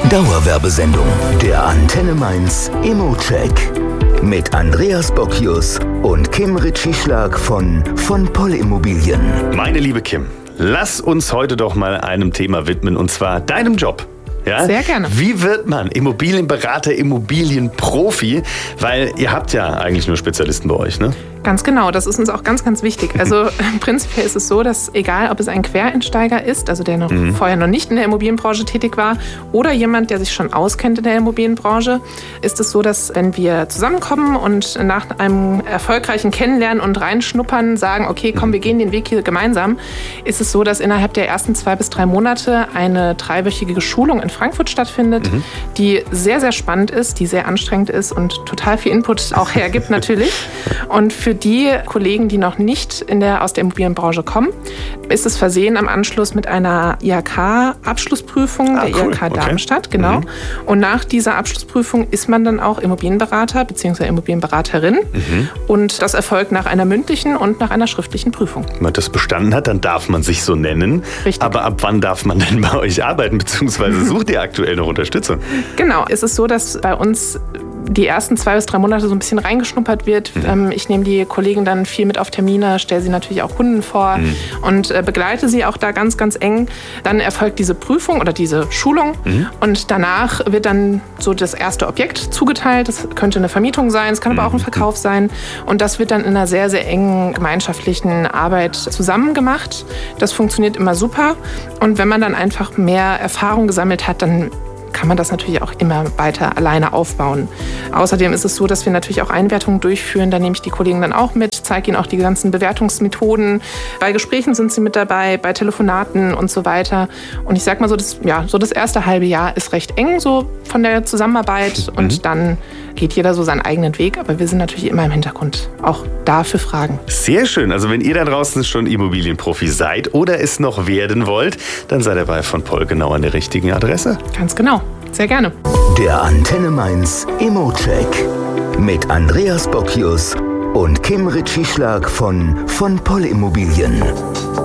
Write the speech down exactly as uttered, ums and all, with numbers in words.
Dauerwerbesendung. Der Antenne Mainz Immo-Check. Mit Andreas Bockius und Kim Ritschieschlag von von Poll Immobilien. Meine liebe Kim, lass uns heute doch mal einem Thema widmen, und zwar deinem Job. Ja? Sehr gerne. Wie wird man Immobilienberater, Immobilienprofi? Weil ihr habt ja eigentlich nur Spezialisten bei euch, ne? Ganz genau, das ist uns auch ganz, ganz wichtig. Also prinzipiell ist es so, dass egal, ob es ein Quereinsteiger ist, also der noch mhm. vorher noch nicht in der Immobilienbranche tätig war, oder jemand, der sich schon auskennt in der Immobilienbranche, ist es so, dass wenn wir zusammenkommen und nach einem erfolgreichen Kennenlernen und Reinschnuppern sagen, okay, komm, wir gehen den Weg hier gemeinsam, ist es so, dass innerhalb der ersten zwei bis drei Monate eine dreiwöchige Schulung in Frankfurt stattfindet, mhm. die sehr, sehr spannend ist, die sehr anstrengend ist und total viel Input auch hergibt natürlich. Und für die Kollegen, die noch nicht in der, aus der Immobilienbranche kommen, ist es versehen am Anschluss mit einer I H K-Abschlussprüfung, ah, der cool. I H K okay. Darmstadt, genau. Mhm. Und nach dieser Abschlussprüfung ist man dann auch Immobilienberater bzw. Immobilienberaterin. Mhm. Und das erfolgt nach einer mündlichen und nach einer schriftlichen Prüfung. Wenn man das bestanden hat, dann darf man sich so nennen. Richtig. Aber ab wann darf man denn bei euch arbeiten, beziehungsweise sucht ihr aktuell noch Unterstützung? Genau, es ist so, dass bei uns die ersten zwei bis drei Monate so ein bisschen reingeschnuppert wird. Mhm. Ich nehme die Kollegen dann viel mit auf Termine, stelle sie natürlich auch Kunden vor mhm. und begleite sie auch da ganz, ganz eng. Dann erfolgt diese Prüfung oder diese Schulung mhm. und danach wird dann so das erste Objekt zugeteilt. Das könnte eine Vermietung sein, es kann mhm. aber auch ein Verkauf sein. Und das wird dann in einer sehr, sehr engen gemeinschaftlichen Arbeit zusammen gemacht. Das funktioniert immer super. Und wenn man dann einfach mehr Erfahrung gesammelt hat, dann kann man das natürlich auch immer weiter alleine aufbauen. Außerdem ist es so, dass wir natürlich auch Einwertungen durchführen. Da nehme ich die Kollegen dann auch mit, zeige ihnen auch die ganzen Bewertungsmethoden. Bei Gesprächen sind sie mit dabei, bei Telefonaten und so weiter. Und ich sag mal so, das, ja, so das erste halbe Jahr ist recht eng so von der Zusammenarbeit. Mhm. Und dann geht jeder so seinen eigenen Weg. Aber wir sind natürlich immer im Hintergrund auch da für Fragen. Sehr schön. Also wenn ihr da draußen schon Immobilienprofi seid oder es noch werden wollt, dann seid ihr bei von Poll genau an der richtigen Adresse. Ganz genau. Sehr gerne. Der Antenne Mainz Immo-Check mit Andreas Bockius und Kim Ritschieschlag von von Poll Immobilien.